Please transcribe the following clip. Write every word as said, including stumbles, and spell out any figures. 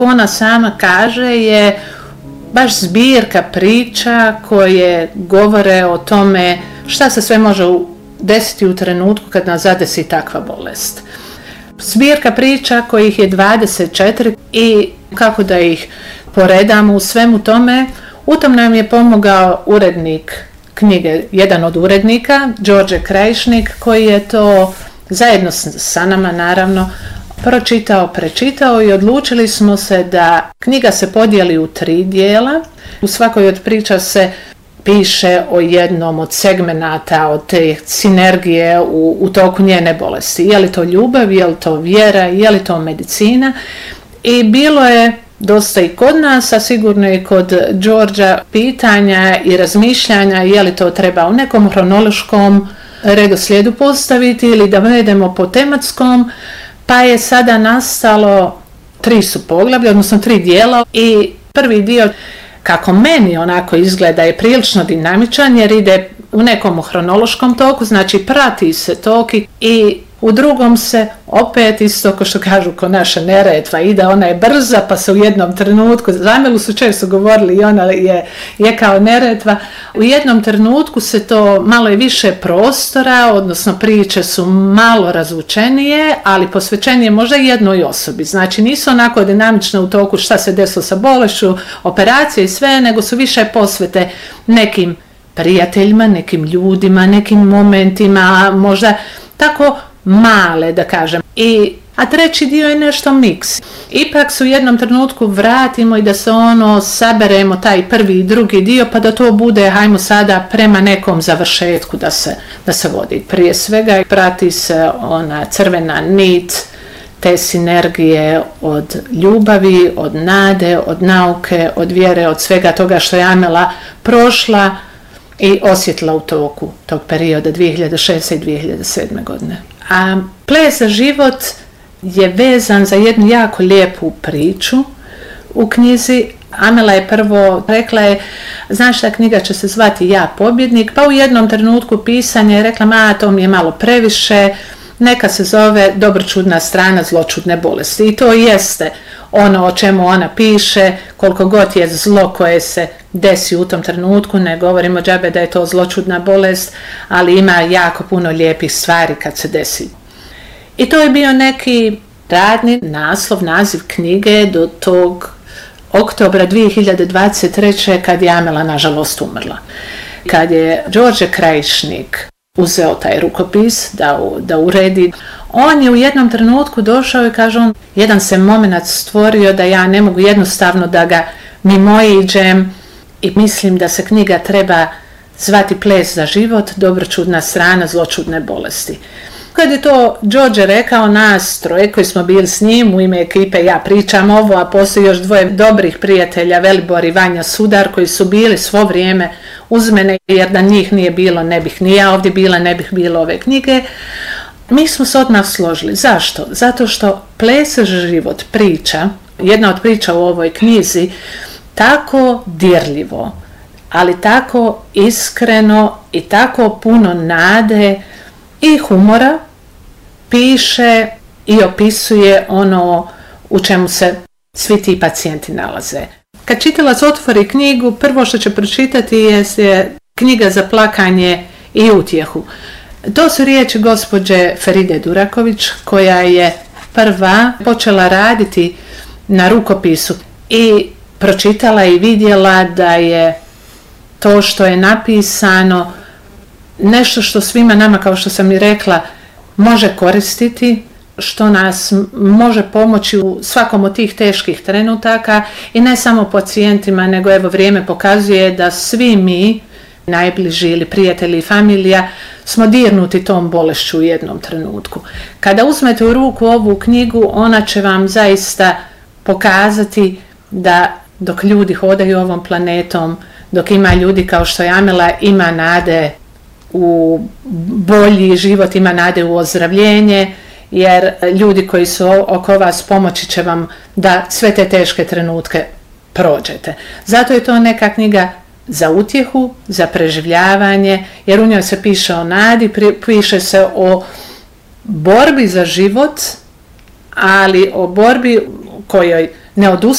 Ona sama kaže je baš zbirka priča koje govore o tome šta se sve može desiti u trenutku kad nas zadesi takva bolest. Zbirka priča kojih je dvadeset četiri i kako da ih poredamo u svemu tome, u tom nam je pomogao urednik knjige, jedan od urednika, Đorđe Krajišnik, koji je to zajedno sa nama naravno pročitao, prečitao i odlučili smo se da knjiga se podijeli u tri dijela. U svakoj od priča se piše o jednom od segmenata, od te sinergije u, u toku njene bolesti. Je li to ljubav, je li to vjera, je li to medicina? I bilo je dosta i kod nas, a sigurno i kod Đorđa pitanja i razmišljanja je li to treba u nekom hronološkom redoslijedu postaviti ili da vedemo po tematskom, pa je sada nastalo tri su poglavlja, odnosno tri dijela i prvi dio kako meni onako izgleda je prilično dinamičan jer ide u nekom hronološkom toku, znači prati se tok i u drugom se opet isto kao što kažu ko naša Neretva ide, ona je brza pa se u jednom trenutku, za Amelu su često govorili i ona je, je kao Neretva, u jednom trenutku se to malo je više prostora, odnosno priče su malo razvučenije, ali posvećenije možda jednoj osobi, znači nisu onako dinamične u toku šta se desilo sa bolešću, operacije i sve, nego su više posvete nekim prijateljima, nekim ljudima, nekim momentima, možda tako male da kažem. I, a treći dio je nešto miks. Ipak se u jednom trenutku vratimo i da se ono saberemo taj prvi i drugi dio pa da to bude hajmo sada prema nekom završetku da se, da se vodi. Prije svega prati se ona crvena nit te sinergije od ljubavi, od nade, od nauke, od vjere, od svega toga što je Amela prošla i osjetila u toku tog perioda dvije hiljade šeste i dvije hiljade sedme godine. A Ples za život je vezan za jednu jako lijepu priču u knjizi. Amela je prvo rekla je, znaš ta knjiga će se zvati Ja pobjednik, pa u jednom trenutku pisanja je rekla, ma to mi je malo previše, neka se zove Dobročudna strana zločudne bolesti. I to jeste ono o čemu ona piše, koliko god je zlo koje se desi u tom trenutku, ne govorimo džabe da je to zločudna bolest, ali ima jako puno lijepih stvari kad se desi. I to je bio neki radni naslov, naziv knjige do tog oktobra dvije hiljade dvadeset treće kad je Amela nažalost umrla. Kad je Đorđe Krajišnik uzeo taj rukopis da, da uredi, on je u jednom trenutku došao i kaže on, jedan se moment stvorio da ja ne mogu jednostavno da ga mimoiđem i mislim da se knjiga treba zvati Ples za život, Dobročudna strana zločudne bolesti. Kad je to Đorđe rekao, nas troje koji smo bili s njim u ime ekipe Ja pričam ovo, a postoji još dvoje dobrih prijatelja, Velibor i Vanja Sudar, koji su bili svo vrijeme uz mene, jer da njih nije bilo, ne bih ni ja ovdje bila, ne bih bilo ove knjige. Mi smo se odmah složili. Zašto? Zato što Ples za život priča, jedna od priča u ovoj knjizi, tako dirljivo, ali tako iskreno i tako puno nade i humora piše i opisuje ono u čemu se svi ti pacijenti nalaze. Kad čitalac otvori knjigu, prvo što će pročitati je knjiga za plakanje i utjehu. To su riječi gospođe Feride Duraković, koja je prva počela raditi na rukopisu i pročitala i vidjela da je to što je napisano nešto što svima nama, kao što sam i rekla, može koristiti, što nas može pomoći u svakom od tih teških trenutaka i ne samo pacijentima, nego evo vrijeme pokazuje da svi mi, najbliži ili prijatelji i familija, smo dirnuti tom bolešću u jednom trenutku. Kada uzmete u ruku ovu knjigu, ona će vam zaista pokazati da dok ljudi hodaju ovom planetom, dok ima ljudi kao što je Amela, ima nade u bolji život, ima nade u ozdravljenje, jer ljudi koji su oko vas pomoći će vam da sve te teške trenutke prođete. Zato je to neka knjiga za utjehu, za preživljavanje, jer u njoj se piše o nadi, piše se o borbi za život, ali o borbi kojoj ne odustaje